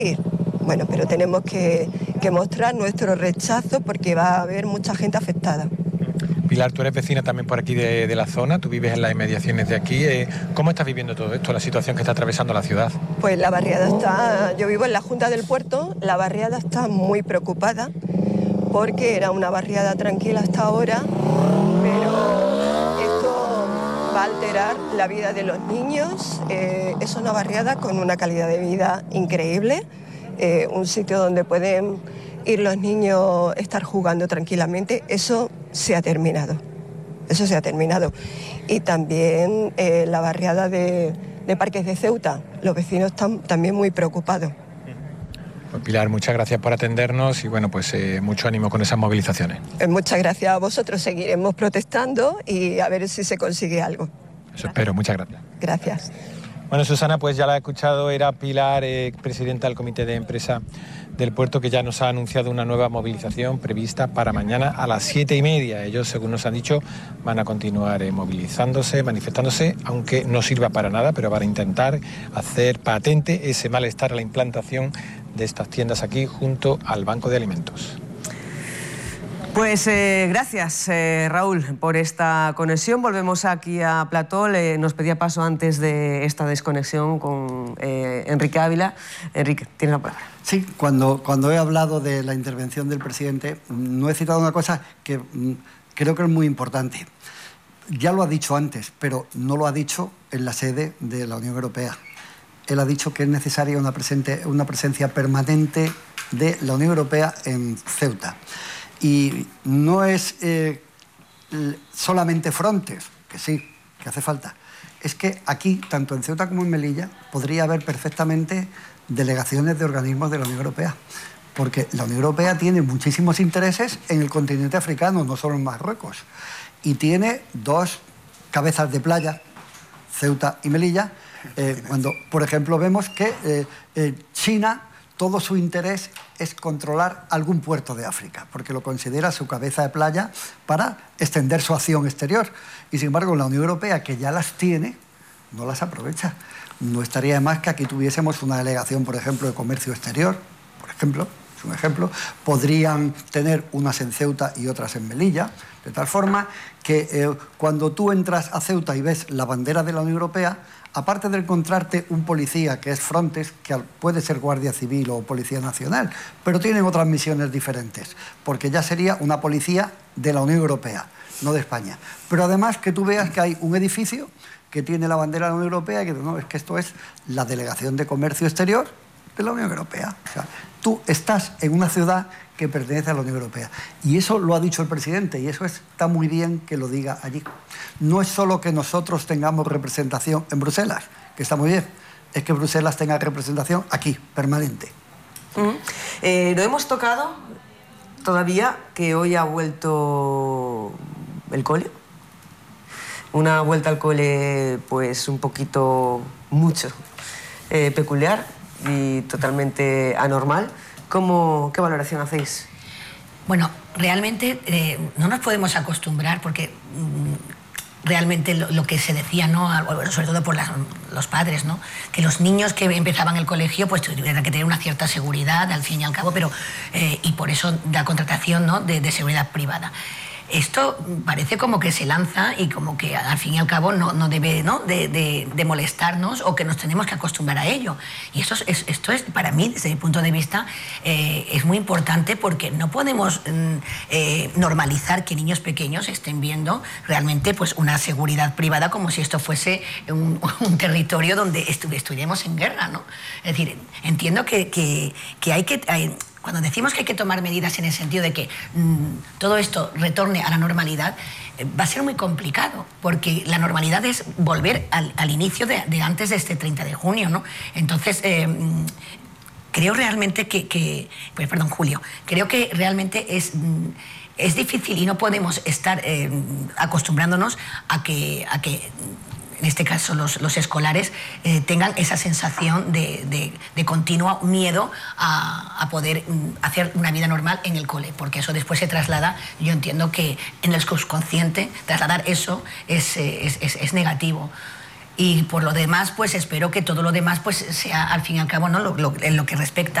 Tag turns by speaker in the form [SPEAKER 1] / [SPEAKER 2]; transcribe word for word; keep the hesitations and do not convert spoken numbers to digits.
[SPEAKER 1] Bueno, pero tenemos que, que mostrar nuestro rechazo porque va a haber mucha gente afectada.
[SPEAKER 2] Pilar, tú eres vecina también por aquí de, de la zona, tú vives en las inmediaciones de aquí. Eh, ¿Cómo estás viviendo todo esto, la situación que está atravesando la ciudad?
[SPEAKER 1] Pues la barriada está, yo vivo en la Junta del Puerto, la barriada está muy preocupada porque era una barriada tranquila hasta ahora, pero esto va a alterar la vida de los niños. Eh, es una barriada con una calidad de vida increíble, eh, un sitio donde pueden ir los niños, estar jugando tranquilamente. Eso se ha terminado, eso se ha terminado. Y también eh, la barriada de, de Parques de Ceuta, los vecinos están también muy preocupados.
[SPEAKER 2] Pues Pilar, muchas gracias por atendernos y bueno, pues eh, mucho ánimo con esas movilizaciones.
[SPEAKER 1] Eh, muchas gracias a vosotros, seguiremos protestando y a ver si se consigue algo.
[SPEAKER 2] Eso espero, muchas gracias.
[SPEAKER 1] Gracias.
[SPEAKER 2] Bueno, Susana, pues ya la he escuchado, era Pilar, eh, presidenta del Comité de Empresa del Puerto, que ya nos ha anunciado una nueva movilización prevista para mañana a las siete y media. Ellos, según nos han dicho, van a continuar eh, movilizándose, manifestándose, aunque no sirva para nada, pero van a intentar hacer patente ese malestar a la implantación de estas tiendas aquí junto al Banco de Alimentos.
[SPEAKER 3] Pues eh, gracias, eh, Raúl, por esta conexión. Volvemos aquí a Plató. Le, nos pedía paso antes de esta desconexión con eh, Enrique Ávila. Enrique, tiene la palabra.
[SPEAKER 4] Sí, cuando, cuando he hablado de la intervención del presidente, no he citado una cosa que mm, creo que es muy importante. Ya lo ha dicho antes, pero no lo ha dicho en la sede de la Unión Europea. Él ha dicho que es necesaria una, presente, una presencia permanente de la Unión Europea en Ceuta. Y no es eh, solamente Frontex, que sí, que hace falta. Es que aquí, tanto en Ceuta como en Melilla, podría haber perfectamente delegaciones de organismos de la Unión Europea. Porque la Unión Europea tiene muchísimos intereses en el continente africano, no solo en Marruecos. Y tiene dos cabezas de playa, Ceuta y Melilla, eh, cuando, por ejemplo, vemos que eh, eh, China, todo su interés es controlar algún puerto de África, porque lo considera su cabeza de playa para extender su acción exterior. Y sin embargo, la Unión Europea, que ya las tiene, no las aprovecha. No estaría de más que aquí tuviésemos una delegación, por ejemplo, de comercio exterior, por ejemplo, es un ejemplo. Podrían tener unas en Ceuta y otras en Melilla, de tal forma que eh, cuando tú entras a Ceuta y ves la bandera de la Unión Europea, aparte de encontrarte un policía que es Frontex, que puede ser Guardia Civil o Policía Nacional, pero tienen otras misiones diferentes, porque ya sería una policía de la Unión Europea, no de España. Pero además que tú veas que hay un edificio que tiene la bandera de la Unión Europea y que no, es que esto es la Delegación de Comercio Exterior de la Unión Europea. O sea, tú estás en una ciudad que pertenece a la Unión Europea. Y eso lo ha dicho el presidente, y eso está muy bien que lo diga allí. No es solo que nosotros tengamos representación en Bruselas, que está muy bien, es que Bruselas tenga representación aquí, permanente.
[SPEAKER 3] Uh-huh. eh, no hemos tocado todavía que hoy ha vuelto el cole. Una vuelta al cole, pues, un poquito, mucho, eh, peculiar y totalmente anormal. ¿Cómo, ¿Qué valoración hacéis?
[SPEAKER 5] Bueno, realmente eh, no nos podemos acostumbrar porque mmm, realmente lo, lo que se decía, ¿no? Sobre todo por las, los padres, ¿no? Que los niños que empezaban el colegio pues tuvieran que tener una cierta seguridad al fin y al cabo, pero eh, y por eso la contratación, ¿no? de, de seguridad privada. Esto parece como que se lanza y como que al fin y al cabo no, no debe, ¿no? De, de, de molestarnos o que nos tenemos que acostumbrar a ello. Y esto es, esto es para mí, desde mi punto de vista, eh, es muy importante porque no podemos eh, normalizar que niños pequeños estén viendo realmente pues, una seguridad privada como si esto fuese un, un territorio donde estu estuviéramos en guerra, ¿no? Es decir, entiendo que, que, que hay que... Hay, Cuando decimos que hay que tomar medidas en el sentido de que mmm, todo esto retorne a la normalidad, eh, va a ser muy complicado, porque la normalidad es volver al, al inicio de, de antes de este treinta de junio, ¿no? Entonces, eh, creo realmente que, que... Pues, perdón, Julio. Creo que realmente es... Mmm, es difícil y no podemos estar eh, acostumbrándonos a que... A que en este caso los, los escolares, eh, tengan esa sensación de, de, de continuo miedo a, a poder hacer una vida normal en el cole, porque eso después se traslada, yo entiendo que en el subconsciente trasladar eso es, es, es, es negativo. Y por lo demás, pues espero que todo lo demás pues sea, al fin y al cabo, ¿no? lo, lo, en lo que respecta